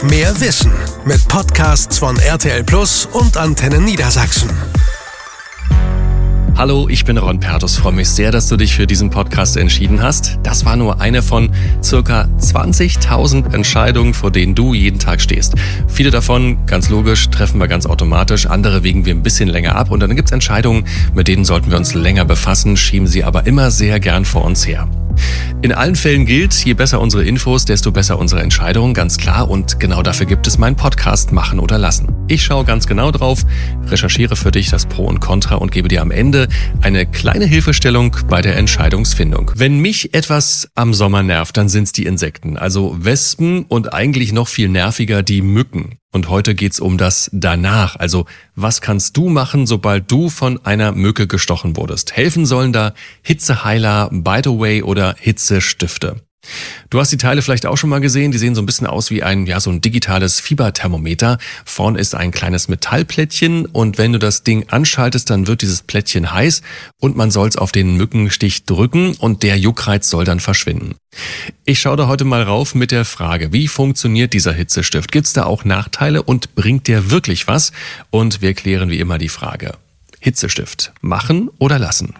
Mehr Wissen mit Podcasts von RTL Plus und Antenne Niedersachsen. Hallo, ich bin Ron Pertus. Freue mich sehr, dass du dich für diesen Podcast entschieden hast. Das war nur eine von ca. 20.000 Entscheidungen, vor denen du jeden Tag stehst. Viele davon, ganz logisch, treffen wir ganz automatisch. Andere wägen wir ein bisschen länger ab. Und dann gibt es Entscheidungen, mit denen sollten wir uns länger befassen, schieben sie aber immer sehr gern vor uns her. In allen Fällen gilt, je besser unsere Infos, desto besser unsere Entscheidungen, ganz klar. Und genau dafür gibt es meinen Podcast Machen oder Lassen. Ich schaue ganz genau drauf, recherchiere für dich das Pro und Contra und gebe dir am Ende eine kleine Hilfestellung bei der Entscheidungsfindung. Wenn mich etwas am Sommer nervt, dann sind es die Insekten, also Wespen und eigentlich noch viel nerviger die Mücken. Und heute geht's um das Danach. Also, was kannst du machen, sobald du von einer Mücke gestochen wurdest? Helfen sollen da Hitzeheiler, Bite Away oder Hitzestifte. Du hast die Teile vielleicht auch schon mal gesehen. Die sehen so ein bisschen aus wie so ein digitales Fieberthermometer. Vorn ist ein kleines Metallplättchen und wenn du das Ding anschaltest, dann wird dieses Plättchen heiß und man soll es auf den Mückenstich drücken und der Juckreiz soll dann verschwinden. Ich schaue da heute mal rauf mit der Frage, wie funktioniert dieser Hitzestift? Gibt's da auch Nachteile und bringt der wirklich was? Und wir klären wie immer die Frage. Hitzestift, machen oder lassen?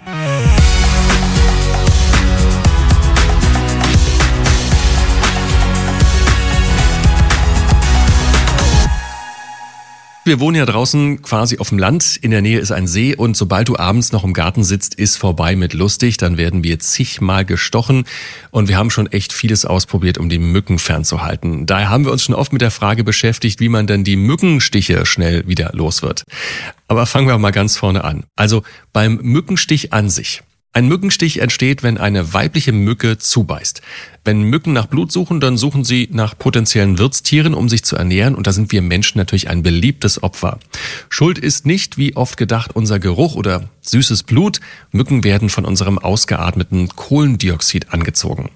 Wir wohnen ja draußen quasi auf dem Land, in der Nähe ist ein See und sobald du abends noch im Garten sitzt, ist vorbei mit lustig, dann werden wir zigmal gestochen und wir haben schon echt vieles ausprobiert, um die Mücken fernzuhalten. Daher haben wir uns schon oft mit der Frage beschäftigt, wie man denn die Mückenstiche schnell wieder los wird. Aber fangen wir mal ganz vorne an. Also beim Mückenstich an sich. Ein Mückenstich entsteht, wenn eine weibliche Mücke zubeißt. Wenn Mücken nach Blut suchen, dann suchen sie nach potenziellen Wirtstieren, um sich zu ernähren. Und da sind wir Menschen natürlich ein beliebtes Opfer. Schuld ist nicht, wie oft gedacht, unser Geruch oder süßes Blut. Mücken werden von unserem ausgeatmeten Kohlendioxid angezogen.